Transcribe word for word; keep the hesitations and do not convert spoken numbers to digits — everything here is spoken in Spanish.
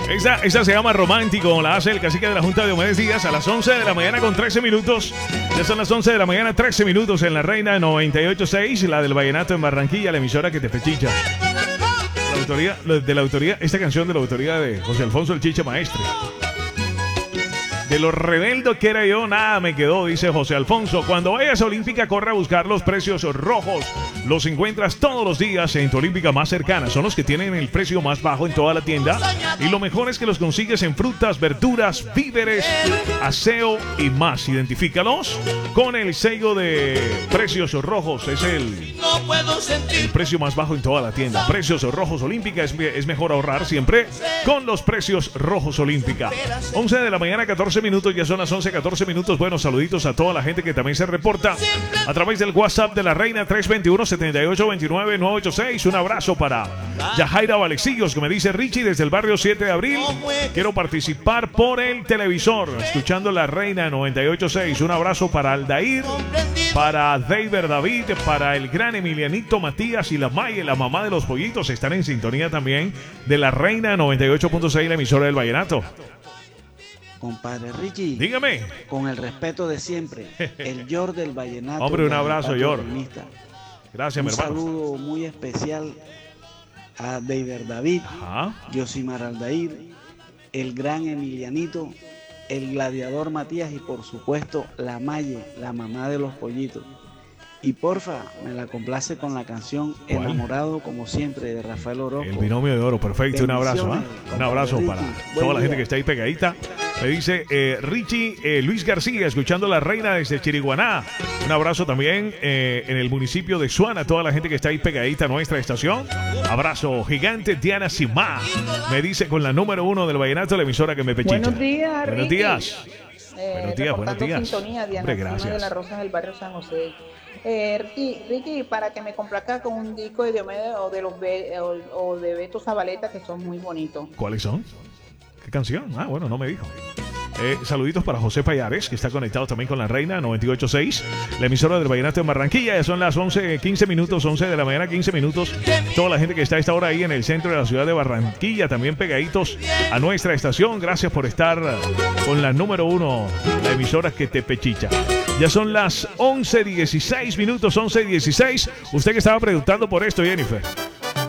Esa, esa se llama Romántico, la hace el cacique de la Junta de Diomedes Díaz a las once de la mañana con trece minutos. Ya son las once de la mañana, trece minutos en la Reina noventa y ocho punto seis, la del Vallenato en Barranquilla, la emisora que te pechicha. La autoría, de la autoría, esta canción de la autoría de José Alfonso el Chicha Maestre. De lo rebelde que era yo, nada me quedó, dice José Alfonso. Cuando vayas a Olímpica, corre a buscar los precios rojos. Los encuentras todos los días en tu Olímpica más cercana. Son los que tienen el precio más bajo en toda la tienda. Y lo mejor es que los consigues en frutas, verduras, víveres, aseo y más. Identifícalos con el sello de precios rojos. Es el, el precio más bajo en toda la tienda. Precios rojos Olímpica. Es, es mejor ahorrar siempre con los precios rojos Olímpica. once de la mañana, catorce minutos, ya son las once, catorce minutos. Buenos saluditos a toda la gente que también se reporta a través del WhatsApp de la Reina tres dos uno, siete ocho dos nueve, nueve ocho seis. Un abrazo para Yajaira Valecillos, que me dice: Richie, desde el barrio siete de abril, quiero participar por el televisor, escuchando la Reina noventa y ocho punto seis. Un abrazo para Aldair, para David David, para el gran Emilianito Matías y la Maya, la mamá de los pollitos, están en sintonía también de la Reina noventa y ocho punto seis, la emisora del Vallenato. Compadre Richie, dígame. Con el respeto de siempre, el Yor del Vallenato. Hombre, un abrazo, Yor. Gracias, un mi hermano. Un saludo muy especial a Deider David, Ajá. Yosimar Aldair, el gran Emilianito, el gladiador Matías y por supuesto la Maye, la mamá de los pollitos. Y porfa, me la complace con la canción ¿Cuál? Enamorado como siempre de Rafael Orozco. El binomio de oro, perfecto. Un abrazo, ¿eh? Un abrazo para toda la gente que está ahí pegadita. Me dice eh, Richie eh, Luis García, escuchando la Reina desde Chiriguaná. Un abrazo también eh, en el municipio de Suana, toda la gente que está ahí pegadita a nuestra estación. Abrazo gigante. Diana Simá me dice con la número uno del Vallenato, la emisora que me pechicha. Buenos días, Buenos Ricky. días. Eh, buenos días, buenos días. Sintonía, Diana Hombre, gracias. de la Rosa del barrio San José. Eh, Ricky, Ricky, para que me complazca con un disco de Diomedes o de los Be o, o de Beto Zabaleta, que son muy bonitos. ¿Cuáles son? ¿Qué canción? Ah, bueno, no me dijo. Eh, saluditos para José Payares, que está conectado también con la Reina noventa y ocho punto seis, la emisora del Vallenato en Barranquilla. Ya son las once, quince minutos, once de la mañana, quince minutos. Toda la gente que está a esta hora ahí en el centro de la ciudad de Barranquilla, también pegaditos a nuestra estación. Gracias por estar con la número uno, la emisora que te pechicha. Ya son las once dieciséis minutos, once dieciséis. Usted que estaba preguntando por esto, Jennifer.